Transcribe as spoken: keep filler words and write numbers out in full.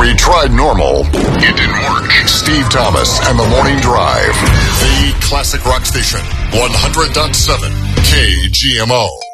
We tried normal. It didn't work. Steve Thomas and the Morning Drive. The classic rock station. one hundred point seven K G M O.